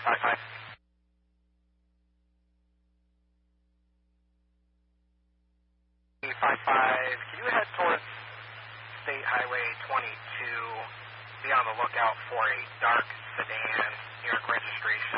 55. Can you head towards State Highway 22? Be on the lookout for a dark sedan, New York registration.